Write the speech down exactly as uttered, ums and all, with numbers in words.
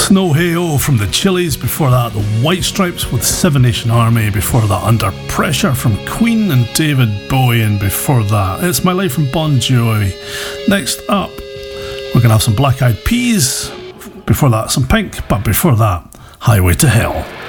Snow Hey-O from the Chili's. Before that, the White Stripes with Seven Nation Army. Before that, Under Pressure from Queen and David Bowie. And before that, It's My Life from Bon Jovi. Next up, we're going to have some Black Eyed Peas. Before that, some Pink. But before that, Highway to Hell.